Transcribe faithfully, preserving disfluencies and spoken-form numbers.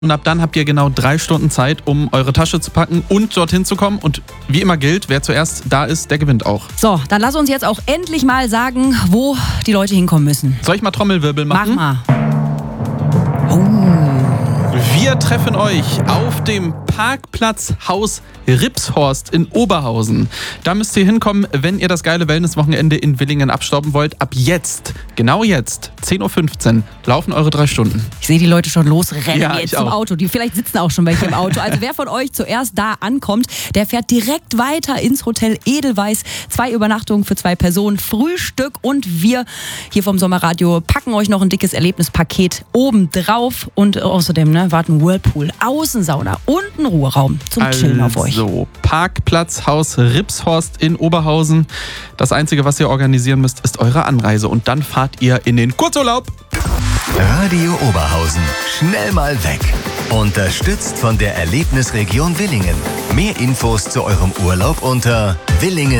Und ab dann habt ihr genau drei Stunden Zeit, um eure Tasche zu packen und dorthin zu kommen. Und wie immer gilt, wer zuerst da ist, der gewinnt auch. So, dann lass uns jetzt auch endlich mal sagen, wo die Leute hinkommen müssen. Soll ich mal Trommelwirbel machen? Mach mal. Oh. Wir treffen euch auf dem Parkplatz Haus Ripshorst in Oberhausen. Da müsst ihr hinkommen, wenn ihr das geile Wellnesswochenende in Villingen abstauben wollt. Ab jetzt, genau jetzt, zehn Uhr fünfzehn, laufen eure drei Stunden. Ich sehe die Leute schon losrennen Ja, jetzt ich zum auch. Auto. Die vielleicht sitzen auch schon welche im Auto. Also wer von euch zuerst da ankommt, der fährt direkt weiter ins Hotel Edelweiss. Zwei Übernachtungen für zwei Personen, Frühstück und wir hier vom Sommerradio packen euch noch ein dickes Erlebnispaket oben drauf. Und außerdem ne, warten Whirlpool, Außensauna und ein Ruheraum zum Chillen auf euch. So, Parkplatz Haus Ripshorst in Oberhausen. Das Einzige, was ihr organisieren müsst, ist eure Anreise. Und dann fahrt ihr in den Kurzurlaub. Radio Oberhausen. Schnell mal weg. Unterstützt von der Erlebnisregion Villingen. Mehr Infos zu eurem Urlaub unter willingen